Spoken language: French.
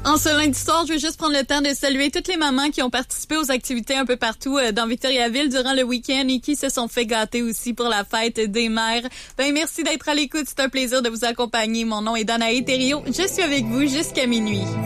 En ce lundi soir, je veux juste prendre le temps de saluer toutes les mamans qui ont participé aux activités un peu partout dans Victoriaville durant le week-end et qui se sont fait gâter aussi pour la fête des mères. Merci d'être à l'écoute. C'est un plaisir de vous accompagner. Mon nom est Danae Thériault. Je suis avec vous jusqu'à minuit.